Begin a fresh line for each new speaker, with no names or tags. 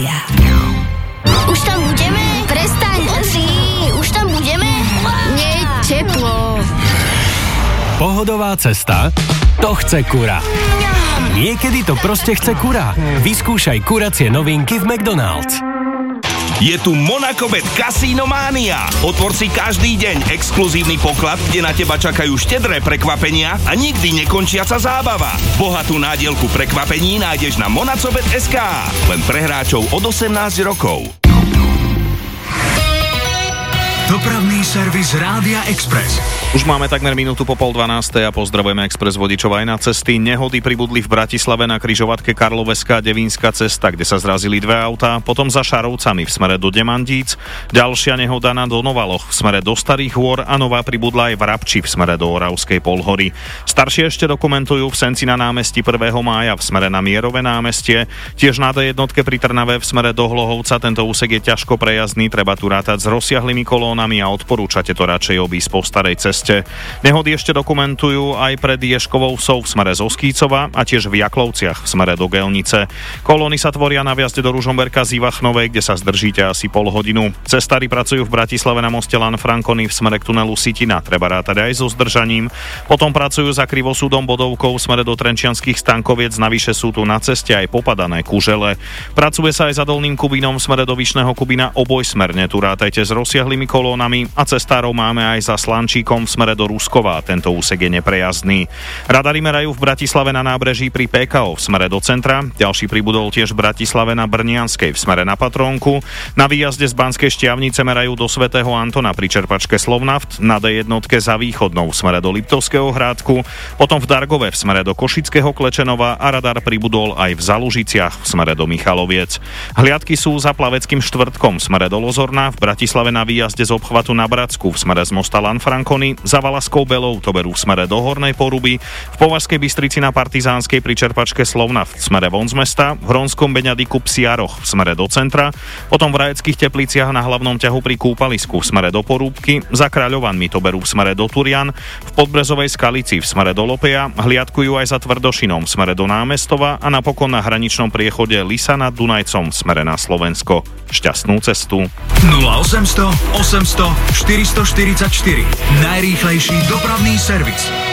Už tam budeme? Prestaň, Oci, už tam budeme? Nie, teplo.
Pohodová cesta? To chce kura. Niekedy to proste chce kura. Vyskúšaj kuracie novinky v McDonald's.
Je tu Monacobet Casino Mania. Otvor si každý deň exkluzívny poklad, kde na teba čakajú štedré prekvapenia a nikdy nekončiaca zábava. Bohatú nádielku prekvapení nájdeš na monacobet.sk. Len pre hráčov od 18 rokov.
Dopravný servis Rádia Express.
Už máme takmer minútu po 11:30 a pozdravujeme Express vodičov aj na cesty. Nehody pribudli v Bratislave na križovatke Karloveská Devínska cesta, kde sa zrazili dve autá, potom za Šarovcami v smere do Demandíc, ďalšia nehoda na Donovaloch v smere do Starých Hôr a nová pribudla aj v Rabči v smere do Oravskej Polhory. Staršie ešte dokumentujú v Senci na námestí 1. mája v smere na Mierové námestie, tiež na D1 pri Trnave v smere do Hlohovca. Tento úsek je ťažko prejazdný, treba tu rátať s rozsiahlými kolónami a odporúčate to radšej obísť po starej ceste. Nehody ešte dokumentujú aj pred Ježkovou Vsou v smere zo Skícova a tiež v Jaklovciach v smere do Gelnice. Kolóny sa tvoria na vjazde do Ružomberka z Ivachnovej, kde sa zdržíte asi pol hodinu. Cestári pracujú v Bratislave na moste Lanfranconi v smere k tunelu Sitina, treba rátať aj so zdržaním. Potom pracujú za Krivosúdom Bodovkou v smere do Trenčianskych Stankoviec, navyše sú tu na ceste aj popadané kužele. Pracuje sa aj za Dolným Kubínom v smere do Vyšného Kubína obojsmerne, tu rátajte s rozsiahlými kolónami a cestárov máme aj za Slančíkom v smere do Ruskova, tento úsek je neprejazdný. Radary merajú v Bratislave na nábreží pri PKO v smere do centra, ďalší pribudol tiež v Bratislave na Brnianskej v smere na Patrónku, na výjazde z Banskej Štiavnice merajú do Svätého Antona pri čerpačke Slovnaft, na D1 za Východnou v smere do Liptovského Hrádku, potom v Dargove v smere do Košického Klečenova a radar pribudol aj v Zalužiciach v smere do Michaloviec. Hliadky sú za Plaveckým štvrtkom v smere do Lozorna, v Bratislave na výjazde z obchvatu na Bratsku v smere z mosta Lanfranconi, za Valaskou Belou to berú v smere do Hornej Poruby, v Považskej Bystrici na Partizánskej pri čerpačke Slovnaft v smere von z mesta, v Hronskom Beňadiku Psiaroch v smere do centra, potom v Rajeckých Tepliciach na hlavnom ťahu pri Kúpalisku v smere do Porúbky, za Kráľovanmi to berú v smere do Turian, v Podbrezovej Skalici v smere do Lopeja, hliadkujú aj za Tvrdošinom v smere do Námestova a napokon na hraničnom priechode Lisa nad Dunajcom v smere na Slovensko. Šťastnú cestu.
0800 800 444. Najrýchlejší dopravný servis.